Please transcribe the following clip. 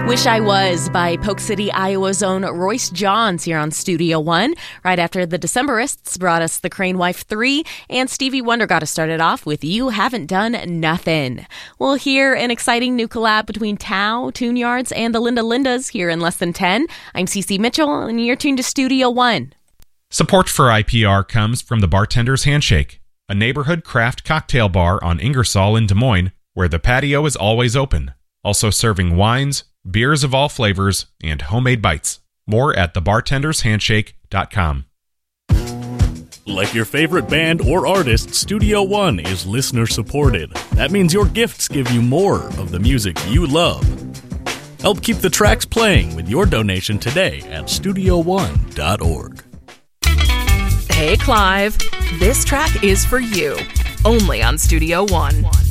Wish I Was by Polk City, Iowa's own Royce Johns here on Studio One. Right after the Decemberists brought us The Crane Wife 3, and Stevie Wonder got us started off with You Haven't Done Nothing. We'll hear an exciting new collab between Tao, Tune Yards, and the Linda Lindas here in less than 10. I'm Cece Mitchell, and you're tuned to Studio One. Support for IPR comes from the Bartender's Handshake, a neighborhood craft cocktail bar on Ingersoll in Des Moines, where the patio is always open. Also serving wines, beers of all flavors, and homemade bites. More at thebartendershandshake.com. Like your favorite band or artist, Studio One is listener supported. That means your gifts give you more of the music you love. Help keep the tracks playing with your donation today at StudioOne.org. Hey, Clive. This track is for you. Only on Studio One.